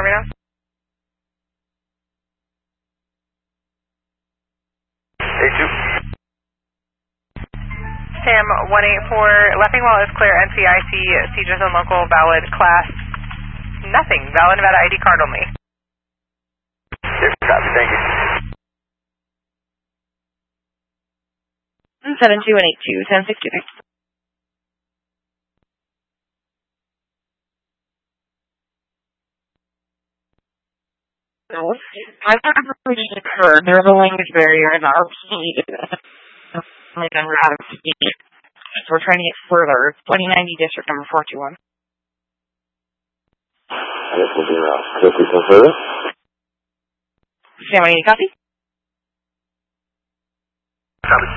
Terminal. A2. Sam 184, left wall is clear, NCIC, CJS and local, valid, class, nothing, valid Nevada ID card only. Yes, copy, thank you. 72182, 1063. I've got information occurred. There's a language barrier in our speed. Number out of speed. So we're trying to get further. 2090 district number 421. Yes, we'll be around. Just we come further. Sam, any copy? Copy.